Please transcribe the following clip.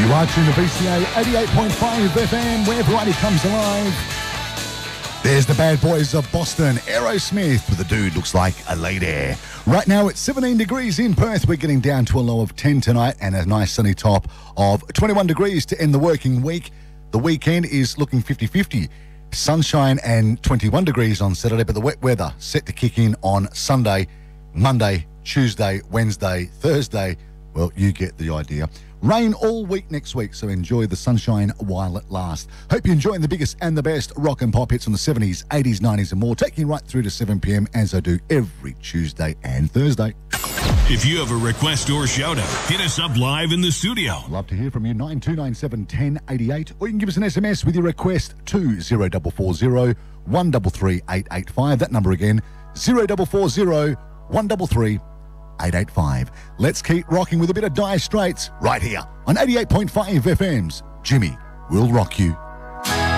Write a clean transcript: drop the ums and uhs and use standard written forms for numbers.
Right in the BCA 88.5 FM, where variety comes alive. There's the bad boys of Boston, Aerosmith, with a dude looks like a lady. Right now it's 17 degrees in Perth. We're getting down to a low of 10 tonight and a nice sunny top of 21 degrees to end the working week. The weekend is looking 50-50. Sunshine and 21 degrees on Saturday, but the wet weather set to kick in on Sunday, Monday, Tuesday, Wednesday, Thursday. Well, you get the idea. Rain all week next week, so enjoy the sunshine while it lasts. Hope you're enjoying the biggest and the best rock and pop hits from the 70s, 80s, 90s and more, taking you right through to 7 p.m, as I do every Tuesday and Thursday. If you have a request or shout-out, hit us up live in the studio. Love to hear from you, 9297 1088, or you can give us an SMS with your request to 0440 133 885. That number again, 0440 133 885. Let's keep rocking with a bit of Dire Straits right here on 88.5 FM's Jimmy Will Rock You.